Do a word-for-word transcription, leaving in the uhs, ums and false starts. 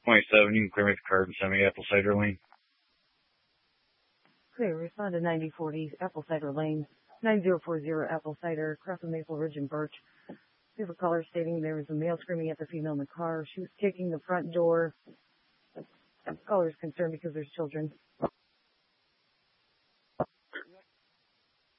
twenty-seven, you can clear me at the curb and send me Apple Cider Lane. Okay, respond to ninety forty Apple Cider Lane, nine zero four zero Apple Cider, across from Maple Ridge and Birch. We have a caller stating there was a male screaming at the female in the car. She was kicking the front door. The caller is concerned because there's children.